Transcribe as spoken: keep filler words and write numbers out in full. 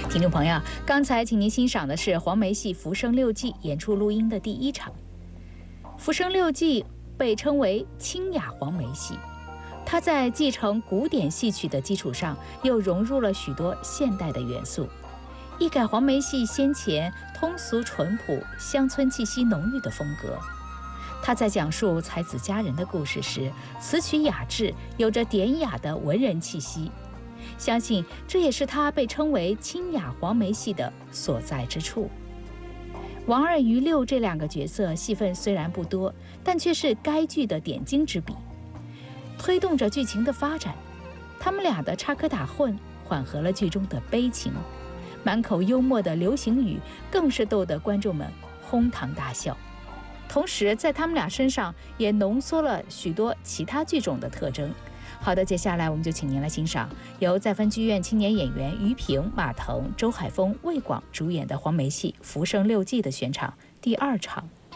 听众朋友，刚才请您欣赏的是黄梅戏《浮生六记》演出录音的第一场。《浮生六记》被称为清雅黄梅戏，它在继承古典戏曲的基础上，又融入了许多现代的元素，一改黄梅戏先前通俗淳朴、乡村气息浓郁的风格。他在讲述才子佳人的故事时，词曲雅致，有着典雅的文人气息。相信这也是他被称为清雅黄梅戏的所在之处。王二、余六这两个角色戏份虽然不多，但却是该剧的点睛之笔，推动着剧情的发展。他们俩的插科打诨缓和了剧中的悲情，满口幽默的流行语更是逗得观众们哄堂大笑。同时在他们俩身上也浓缩了许多其他剧种的特征。好的，接下来我们就请您来欣赏由在分剧院青年演员于平、马腾、周海峰、魏广主演的黄梅戏《浮生六记》的选场第二场。